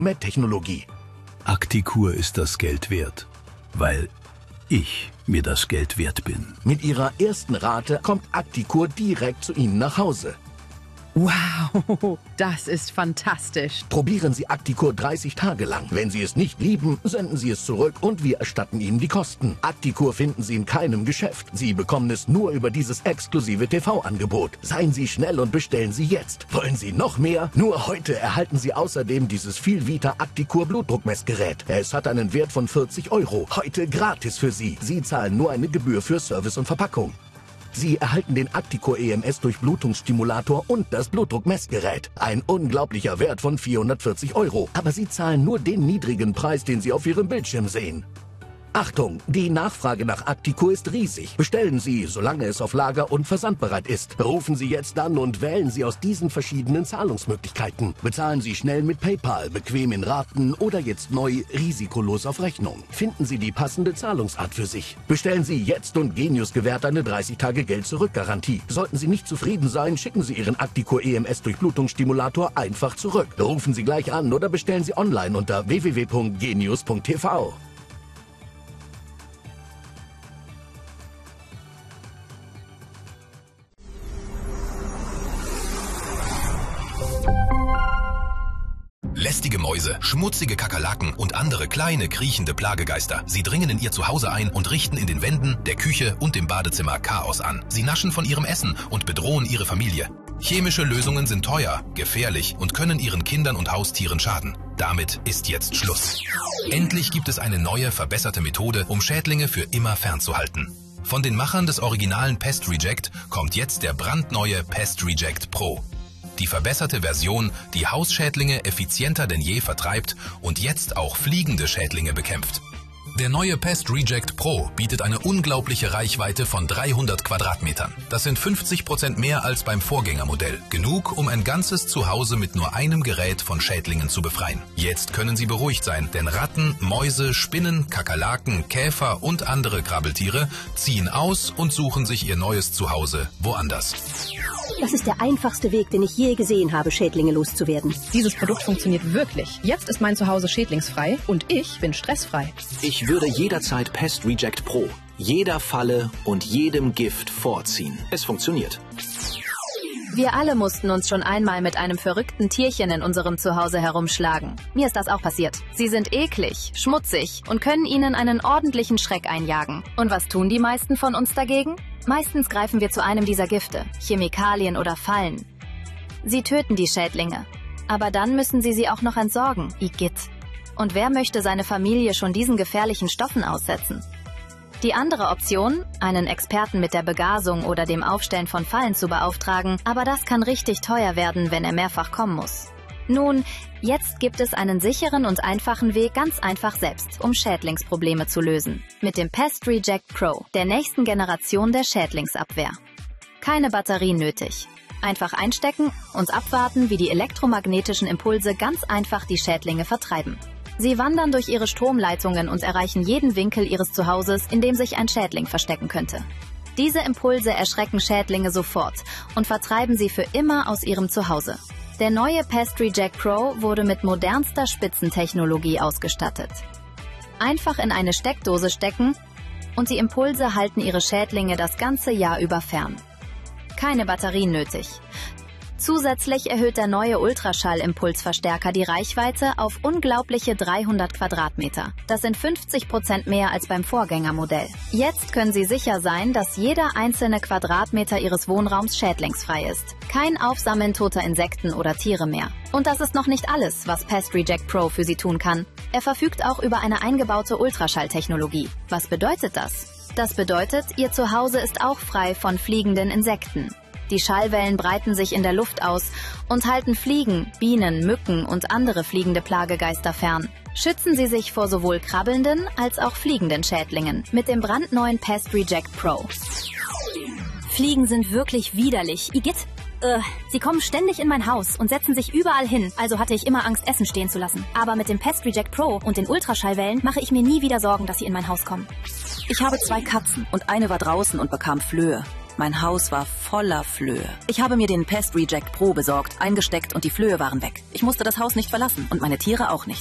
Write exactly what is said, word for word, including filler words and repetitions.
Med-Technologie. Acticur ist das Geld wert, weil ich mir das Geld wert bin. Mit Ihrer ersten Rate kommt Acticur direkt zu Ihnen nach Hause. Wow, das ist fantastisch. Probieren Sie Acticur dreißig Tage lang. Wenn Sie es nicht lieben, senden Sie es zurück und wir erstatten Ihnen die Kosten. Acticur finden Sie in keinem Geschäft. Sie bekommen es nur über dieses exklusive T V-Angebot. Seien Sie schnell und bestellen Sie jetzt. Wollen Sie noch mehr? Nur heute erhalten Sie außerdem dieses Vielvita Acticur Blutdruckmessgerät. Es hat einen Wert von vierzig Euro. Heute gratis für Sie. Sie zahlen nur eine Gebühr für Service und Verpackung. Sie erhalten den Acticur E M S-Durchblutungsstimulator und das Blutdruckmessgerät. Ein unglaublicher Wert von vierhundertvierzig Euro. Aber Sie zahlen nur den niedrigen Preis, den Sie auf Ihrem Bildschirm sehen. Achtung, die Nachfrage nach Acticur ist riesig. Bestellen Sie, solange es auf Lager und versandbereit ist. Rufen Sie jetzt an und wählen Sie aus diesen verschiedenen Zahlungsmöglichkeiten. Bezahlen Sie schnell mit PayPal, bequem in Raten oder jetzt neu risikolos auf Rechnung. Finden Sie die passende Zahlungsart für sich. Bestellen Sie jetzt und Genius gewährt eine dreißig Tage Geld-Zurück-Garantie. Sollten Sie nicht zufrieden sein, schicken Sie Ihren Acticur E M S-Durchblutungsstimulator einfach zurück. Rufen Sie gleich an oder bestellen Sie online unter w w w punkt genius punkt t v. Lästige Mäuse, schmutzige Kakerlaken und andere kleine, kriechende Plagegeister. Sie dringen in ihr Zuhause ein und richten in den Wänden, der Küche und dem Badezimmer Chaos an. Sie naschen von ihrem Essen und bedrohen ihre Familie. Chemische Lösungen sind teuer, gefährlich und können ihren Kindern und Haustieren schaden. Damit ist jetzt Schluss. Endlich gibt es eine neue, verbesserte Methode, um Schädlinge für immer fernzuhalten. Von den Machern des originalen Pest Reject kommt jetzt der brandneue Pest Reject Pro. Die verbesserte Version, die Hausschädlinge effizienter denn je vertreibt und jetzt auch fliegende Schädlinge bekämpft. Der neue Pest Reject Pro bietet eine unglaubliche Reichweite von dreihundert Quadratmetern. Das sind fünfzig Prozent mehr als beim Vorgängermodell. Genug, um ein ganzes Zuhause mit nur einem Gerät von Schädlingen zu befreien. Jetzt können Sie beruhigt sein, denn Ratten, Mäuse, Spinnen, Kakerlaken, Käfer und andere Krabbeltiere ziehen aus und suchen sich ihr neues Zuhause woanders. Das ist der einfachste Weg, den ich je gesehen habe, Schädlinge loszuwerden. Dieses Produkt funktioniert wirklich. Jetzt ist mein Zuhause schädlingsfrei und ich bin stressfrei. Ich würde jederzeit Pest Reject Pro, jeder Falle und jedem Gift vorziehen. Es funktioniert. Wir alle mussten uns schon einmal mit einem verrückten Tierchen in unserem Zuhause herumschlagen. Mir ist das auch passiert. Sie sind eklig, schmutzig und können Ihnen einen ordentlichen Schreck einjagen. Und was tun die meisten von uns dagegen? Meistens greifen wir zu einem dieser Gifte, Chemikalien oder Fallen. Sie töten die Schädlinge. Aber dann müssen Sie sie auch noch entsorgen, Igitt. Und wer möchte seine Familie schon diesen gefährlichen Stoffen aussetzen? Die andere Option, einen Experten mit der Begasung oder dem Aufstellen von Fallen zu beauftragen, aber das kann richtig teuer werden, wenn er mehrfach kommen muss. Nun, jetzt gibt es einen sicheren und einfachen Weg ganz einfach selbst, um Schädlingsprobleme zu lösen. Mit dem Pest Reject Pro, der nächsten Generation der Schädlingsabwehr. Keine Batterien nötig. Einfach einstecken und abwarten, wie die elektromagnetischen Impulse ganz einfach die Schädlinge vertreiben. Sie wandern durch ihre Stromleitungen und erreichen jeden Winkel ihres Zuhauses, in dem sich ein Schädling verstecken könnte. Diese Impulse erschrecken Schädlinge sofort und vertreiben sie für immer aus ihrem Zuhause. Der neue Pest Reject Pro wurde mit modernster Spitzentechnologie ausgestattet. Einfach in eine Steckdose stecken und die Impulse halten ihre Schädlinge das ganze Jahr über fern. Keine Batterien nötig. Zusätzlich erhöht der neue Ultraschall-Impulsverstärker die Reichweite auf unglaubliche dreihundert Quadratmeter. Das sind fünfzig Prozent mehr als beim Vorgängermodell. Jetzt können Sie sicher sein, dass jeder einzelne Quadratmeter Ihres Wohnraums schädlingsfrei ist. Kein Aufsammeln toter Insekten oder Tiere mehr. Und das ist noch nicht alles, was Pest Reject Pro für Sie tun kann. Er verfügt auch über eine eingebaute Ultraschalltechnologie. Was bedeutet das? Das bedeutet, Ihr Zuhause ist auch frei von fliegenden Insekten. Die Schallwellen breiten sich in der Luft aus und halten Fliegen, Bienen, Mücken und andere fliegende Plagegeister fern. Schützen Sie sich vor sowohl krabbelnden als auch fliegenden Schädlingen mit dem brandneuen Pest Reject Pro. Fliegen sind wirklich widerlich. Igitt, äh, sie kommen ständig in mein Haus und setzen sich überall hin, also hatte ich immer Angst, Essen stehen zu lassen. Aber mit dem Pest Reject Pro und den Ultraschallwellen mache ich mir nie wieder Sorgen, dass sie in mein Haus kommen. Ich habe zwei Katzen und eine war draußen und bekam Flöhe. Mein Haus war voller Flöhe. Ich habe mir den Pest Reject Pro besorgt, eingesteckt und die Flöhe waren weg. Ich musste das Haus nicht verlassen und meine Tiere auch nicht.